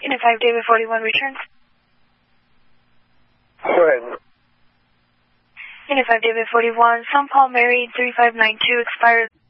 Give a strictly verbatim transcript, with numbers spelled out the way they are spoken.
Unit five, David forty-one returns. When? Unit five, David forty-one, Saint Paul Mary three five nine two expired.